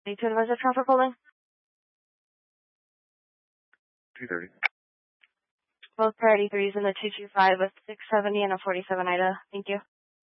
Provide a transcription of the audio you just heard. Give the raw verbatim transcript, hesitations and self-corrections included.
Need to advise the traffic holding? two thirty. Both priority threes in the two two five with six seventy and a forty-seven I D A. Thank you.